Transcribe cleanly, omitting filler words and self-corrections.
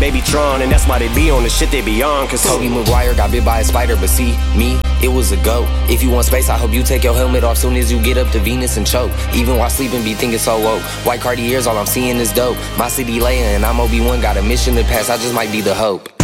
they be Tron, and that's why they be on the shit they be on. Cause Tobey Maguire got bit by a spider, but see, me, it was a go. If you want space, I hope you take your helmet off soon as you get up to Venus and choke. Even while sleeping, be thinking so woke. White Cartiers, all I'm seeing is dope. My city laying, and I'm Obi-Wan, got a mission to pass, I just might be the hope.